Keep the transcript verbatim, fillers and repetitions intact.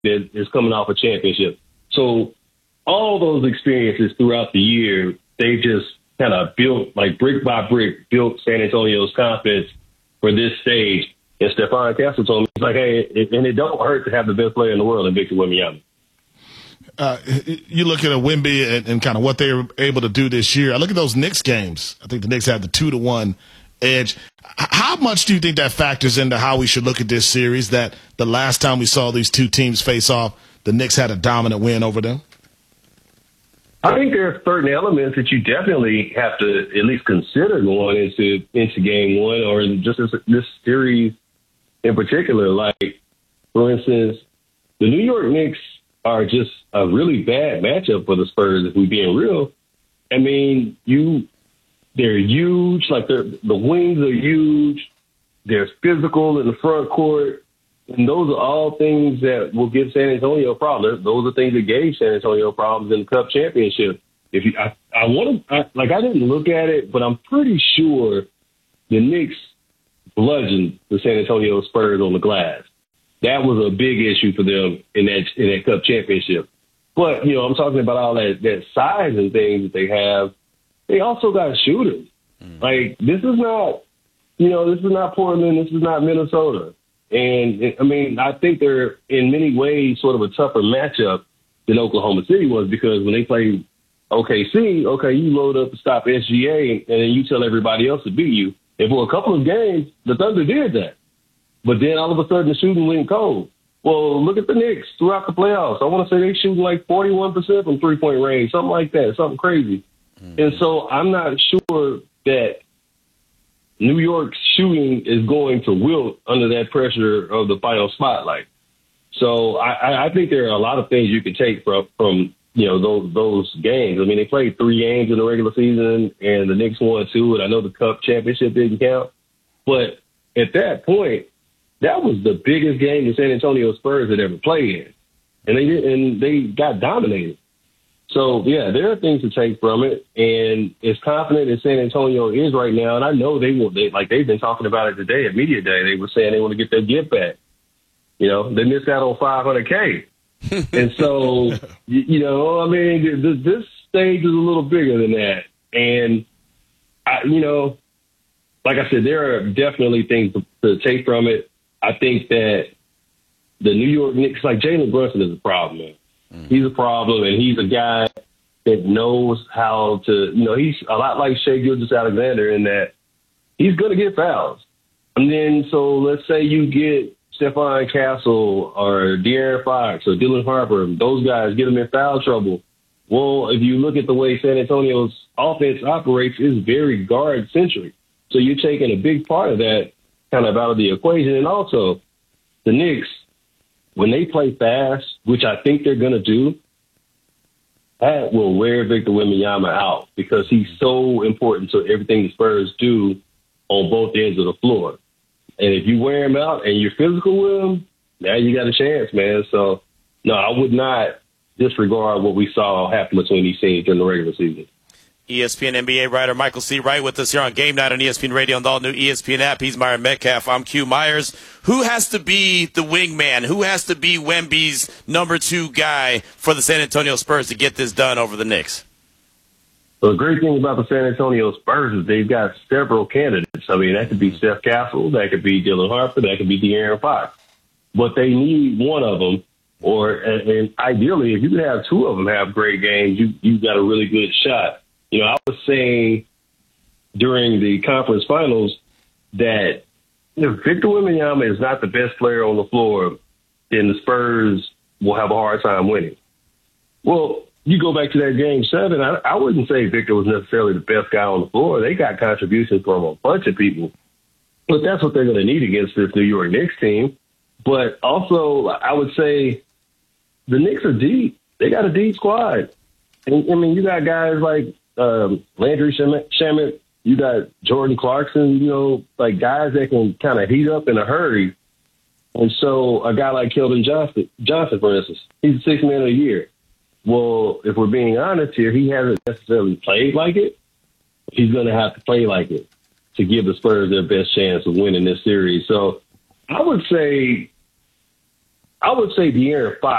that is coming off a championship. So all those experiences throughout the year, they just kind of built, like brick by brick, built San Antonio's confidence for this stage. And Stephon Castle told me, he's like, hey, it, and it don't hurt to have the best player in the world in Victor Wembanyama. Uh, you look at a Wemby and, and kind of what they were able to do this year. I look at those Knicks games. I think the Knicks had the two to one edge. How much do you think that factors into how we should look at this series, that the last time we saw these two teams face off, the Knicks had a dominant win over them? I think there are certain elements that you definitely have to at least consider going into into game one, or just this, this series in particular. Like, for instance, the New York Knicks are just a really bad matchup for the Spurs, if we're being real. I mean, you they're huge. Like, they're, the wings are huge. They're physical in the front court. And those are all things that will give San Antonio problems. Those are things that gave San Antonio problems in the Cup championship. If you, I, I want to, I, like, I didn't look at it, but I'm pretty sure the Knicks bludgeoned the San Antonio Spurs on the glass. That was a big issue for them in that in that Cup championship. But, you know, I'm talking about all that, that size and things that they have. They also got shooters. Mm. Like, this is not, you know, this is not Portland. This is not Minnesota. And, I mean, I think they're in many ways sort of a tougher matchup than Oklahoma City was, because when they played O K C, okay, you load up to stop S G A, and then you tell everybody else to beat you. And for a couple of games, the Thunder did that. But then all of a sudden the shooting went cold. Well, look at the Knicks throughout the playoffs. I want to say they shooting like forty-one percent from three-point range, something like that, something crazy. Mm-hmm. And so I'm not sure that New York's shooting is going to wilt under that pressure of the final spotlight. So I, I think there are a lot of things you can take from, from you know, those those games. I mean, they played three games in the regular season, and the Knicks won two, and I know the Cup championship didn't count. But at that point, that was the biggest game the San Antonio Spurs had ever played in, and they did, and they got dominated. So, yeah, there are things to take from it, and as confident as San Antonio is right now, and I know they will, they, like they've been talking about it today at Media Day, they were saying they want to get their get back. You know, they missed out on five hundred K. And so, you, you know, I mean, this, this stage is a little bigger than that. And, I, you know, like I said, there are definitely things to, to take from it. I think that the New York Knicks, like Jalen Brunson is a problem, man. He's a problem, and he's a guy that knows how to, you know, he's a lot like Shai Gilgeous-Alexander in that he's going to get fouls. And then, so let's say you get Stephon Castle or De'Aaron Fox or Dylan Harper, those guys get them in foul trouble. Well, if you look at the way San Antonio's offense operates, it's very guard-centric. So you're taking a big part of that kind of out of the equation. And also, the Knicks, when they play fast, which I think they're going to do, that will wear Victor Wembanyama out, because he's so important to everything the Spurs do on both ends of the floor. And if you wear him out and you're physical with him, now you got a chance, man. So, no, I would not disregard what we saw happen between these teams during the regular season. E S P N N B A writer Michael C. Wright with us here on Game Night on E S P N Radio and the all-new E S P N app. He's Myron Metcalf. I'm Q Myers. Who has to be the wingman? Who has to be Wemby's number two guy for the San Antonio Spurs to get this done over the Knicks? Well, the great thing about the San Antonio Spurs is they've got several candidates. I mean, that could be Steph Castle, that could be Dylan Harper, that could be De'Aaron Fox. But they need one of them, or and, and ideally, if you can have two of them have great games, you you've got a really good shot. You know, I was saying during the conference finals that if Victor Wembanyama is not the best player on the floor, then the Spurs will have a hard time winning. Well, you go back to that game seven, I, I wouldn't say Victor was necessarily the best guy on the floor. They got contributions from a bunch of people. But that's what they're going to need against this New York Knicks team. But also, I would say the Knicks are deep. They got a deep squad. And, I mean, you got guys like um, Landry Shamet, you got Jordan Clarkson, you know, like guys that can kind of heat up in a hurry. And so a guy like Keldon Johnson, Johnson, for instance, he's a six man of the year. Well, if we're being honest here, he hasn't necessarily played like it. He's going to have to play like it to give the Spurs their best chance of winning this series. So I would say I would say De'Aaron Fox